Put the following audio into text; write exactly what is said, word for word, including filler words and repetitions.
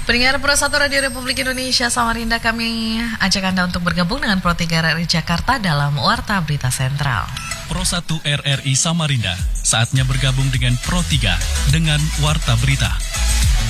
Pendengar Pro satu Radio Republik Indonesia Samarinda, kami ajak Anda untuk bergabung dengan Pro tiga R R I Jakarta dalam Warta Berita Sentral. Pro satu R R I Samarinda, saatnya bergabung dengan Pro tiga dengan Warta Berita.